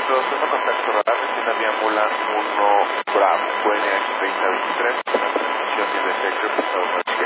introduciendo contacto radar, recién había ambulante 1 Bravo, QNH 3023, con la transmisión de detector,